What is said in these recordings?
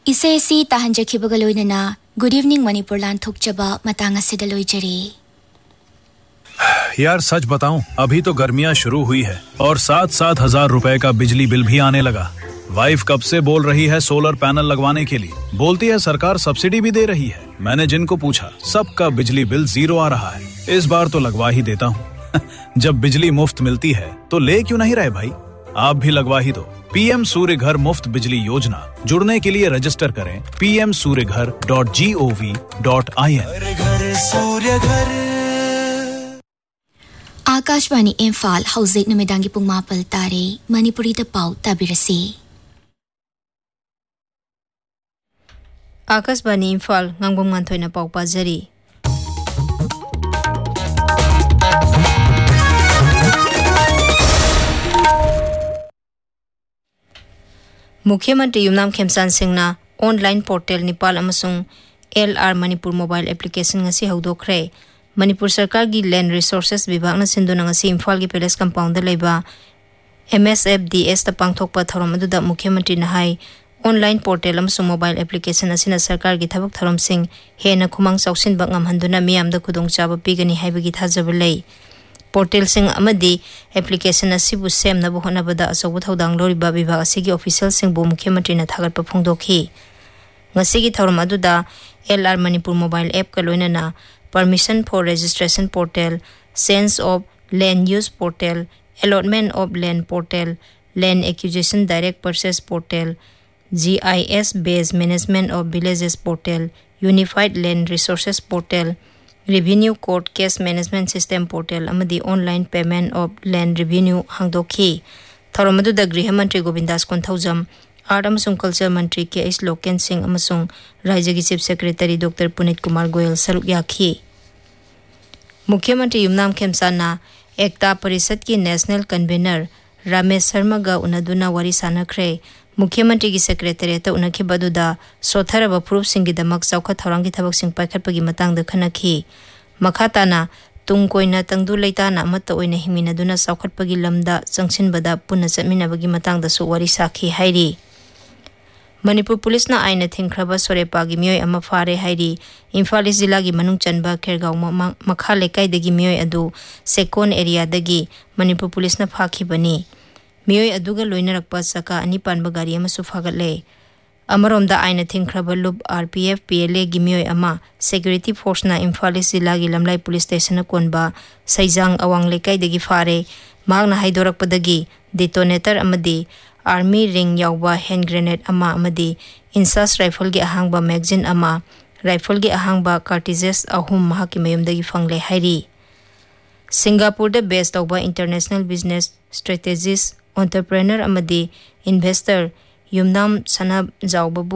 इसे सी ताहंजखिबगा लोइनना good evening Manipur लान थोकचबा मतंग असिदा लोइजरी। यार सच बताऊं, अभी तो गर्मियां शुरू हुई है और 7-7 हजार रुपए का बिजली बिल भी आने लगा। वाइफ कब से बोल रही है सोलर पैनल लगवाने के लिए, बोलती है सरकार सब्सिडी भी दे रही है। मैंने जिनको पूछा सबका बिजली बिल 0 आ रहा है। इस बार तो लगवा ही देता हूँ। जब बिजली मुफ्त मिलती है तो ले क्यों नहीं रहे भाई, आप भी लगवा ही दो। पीएम सूर्य घर मुफ्त बिजली योजना, जुड़ने के लिए रजिस्टर करें pmsuryaghar.gov.in। आकाशवाणी इम्फाल हौजिक नुमिदांगी पुंग 8 तारे मणिपुरी दा पाउ ताबिरसी। Akashvani Imphal ngangbong manthoi na pau pajari। मुख्यमंत्री Yumnam खेमसान सिंहना online portal Nepal अमसुंग LR Manipur mobile application ngasi हौदोखरे। Manipur सरकार की लैंड रिसोर्सेस विभाग न सिंधुना ngasi इम्फाल की पैलेस कंपाउंड लेबा MSFDS ता पांगथोकपा थौरम अदुदा मुख्यमंत्री न high online portal अमसुंग mobile application असिना सरकार की थबक थौरम सिंह हेना खुमांग चौसिन बंगम हंदुना मियामदा खुदोंचाबा पिगनी हाइबगी थाजब लै। पोर्टल सिंह अमदी एप्लीकेशन असिबु सेमनबु होनबदा अचौब थौदांग लोरिबा विभाग असिगी ऑफिशियल सिंहबु मुख्यमंत्री न थागतपा फोंदोखी। ngasiगी थौरम अदुदा LR मणिपुर मोबाइल ऐप का लोइनना permission for registration portal, sense of land use portal, allotment of land portal, land acquisition direct purchase portal, GIS based management of villages portal, unified land resources portal, revenue court case management system portal अमदी online payment of land revenue हांगदोखी। थौरम अदुदा गृह मंत्री Govindas Konthoujam, art अमसुंग culture मंत्री KH Loken Singh अमसुंग राज्य की chief secretary doctor Puneet Kumar Goyal सरुक याखी। मुख्यमंत्री युमनाम खेमसाना एकता परिषद की national convener Ramesh Sharma गा उनदुना वारी सानखरे। मुख्यमंत्री की सेक्रेटरीत उनखिबदुदा सोथरब प्रूफ सिंगिदमक चौखा थौरांगी थबक सिंह पाइखटपगी मतंग खनखी। मखाताना तुंग कोइना तंगदु लेताना अमत ओइना हिमिनदुना चौखटपगी लमदा चंगसिनबदा पुनः चटमिनबगी मतंगदसु वारी साखी हाइरी। मणिपुर पुलिस ना आईना थिंख्रबा सोरेपागी मियोय अमा फारे हाइरी। इम्फाल ईस्ट जिला की मनुंग चनबा खेरगांव मखा लेकाइदगी मियोय अदु सेकोन एरियादगी मणिपुर पुलिस ना फाखिबनी। मियोय अदुगा लोइनरकपा चका अनि पानबा गाड़ी अमसु फागतले। अमरोमदा आईना थिंख्रबा लुप RPF PLA की मियोय अमा सिक्योरिटी फोर्स ना इम्फाल ईस्ट जिला की लमलाई पुलिस स्टेशन कोनबा सैजांग अवांग लेकाइदगी फारे। मागना हाइदोरकपदगी detonator अमदी army ring यावबा hand grenade अमा अमदी इंसास राइफल की अहांगबा मैगजीन अमा राइफल की अहांगबा कार्टिजेस अहुम महाकी मयुमदगी फंगले हाइरी। सिंगापुर द बेस्ड तौबा international business strategist entrepreneur अमदी investor Yumnam Sana जावबबु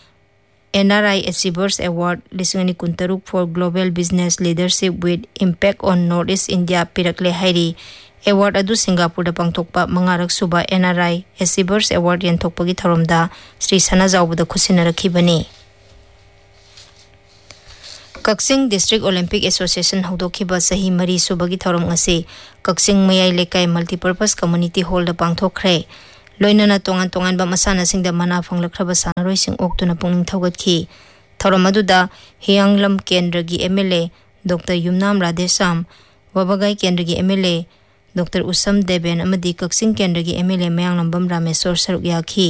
NRI Achievers Award 2023 for Global Business Leadership with Impact on Northeast India पिरकले हाइरी। Award अदु Singapore पांगथोकपा मंगारक सुबा NRI Achievers Award यंथोकपगी थौरमदा Shri सना जावबदा खुसिनरखिबनी। Kakching district Olympic association हौदोखिबा सही मरी सुबगी थौरम ngasi Kakching मयाई लेकाई multipurpose community hall दा पांगथोखरे। लोइनना तोंगान तोंगान बा मसाना सिंगदा मना फंगलखरबा सानरोई सिंग ओक्तुना पुंगिंग थौगतखी। थौरम अदुदा हियांगलम केंद्र की MLA डॉक्टर युमनाम राधेश्याम, वबगाई केंद्र की MLA डॉक्टर उसम देबेन अमदी कक्सिंग केंद्र की MLA मयांगलंबम रामेश्वर सरुक याखी।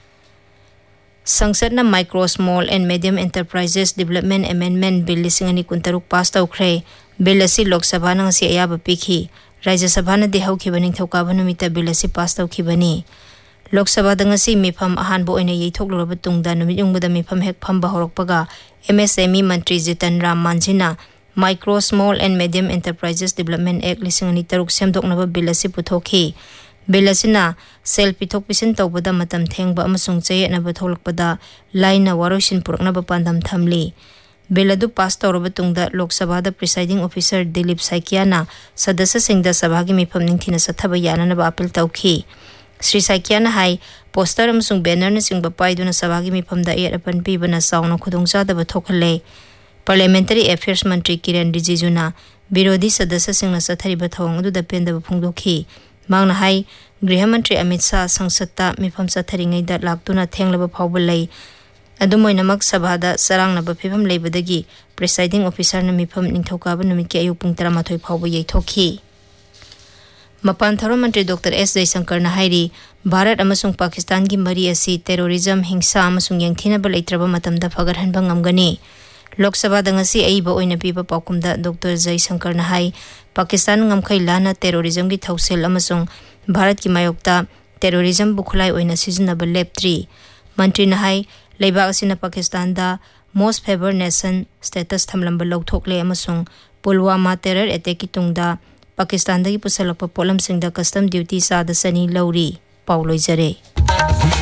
संसद ना micro small and medium enterprises development amendment bill 2023 pass तौखरे। Bill असि लोकसभा ना ngasi अयाबा पिखी। राज्य सभा ना देहौखिबा निंगथौकाबा नुमिता बिल असि पास तौखिबनी। लोकसभा दा ngasi मिफम अहानबो ओइना येथोकलुरबा तुंगदा नुमित युंगबदा मिफम हेक फंबा हौरकपगा MSME मंत्री जितन Ram मांझीना micro small and medium enterprises development act 2023 सेमदोकनबा bill असि पुथोखी। बिल असिना सेल पिथोक पिसिन तौबदा मतम थेंगबा अमसुंग चयेनबा थोलकपदा लाइना वारोइसिन पुरकनबा पांदम थमली। बिल अदु पास तौरबा तुंगदा लोकसभा दा प्रिसाइडिंग ऑफिसर दिलीप साइकियाना सदस्य सिंगदा सभा की मिफम निंगथिना सथबा याननबा appeal तौखी। Shri साइकियाना high poster अमसुंग banner न सिंगबा पाइदुना सभा की मिफम दा एरपन पीबना साउना खुदोंचादबा थोखले। पार्लियामेंटरी अफेयर्स मंत्री किरेन रिजिजुना विरोधी सदस्य सिंगना सथरिबा थवंग अदुदा पेंदबा फोंदोखी। मांगना हाई गृह मंत्री अमित शाह संसदता मिफम सथरिङैदा लाक्तुना थेंगलबा फावबा लै। अदुमोइनमक सभादा सरांगनब फिभम लेबदगी प्रिसाइडिंग ऑफिसर न मिफम निंथौकाब नुमित के अयु पुंग 13 फाउब यैथोखी मपान थरो मंत्री डॉक्टर एस जयशंकर नाहाइरी भारत अमसुंग पाकिस्तान की मरी असी टेररिज्म हिंसा अमसुंग यंगथिनब लेत्रब मतमदा फगरहनब ngamgani लोकसभा दंगसी अइबा ओइना पीबा पाकुमदा doctor Jaishankar नाहाई Pakistan ngamkhai lana terrorism की थौसेल अमसुंग भारत की मायोक्ता टेररिज्म बुखलाई ओइना सिजनब लेप्त्री मंत्री नाहाई लेबाग असिना पाकिस्तान दा most favour nation status थमलंब लौथोकले अमसुंग Pulwama terror attack की तुंगदा Pakistan दगी पुसलप pollen Singh the custom duty साद सनी लौरी पाउ लोइजरे।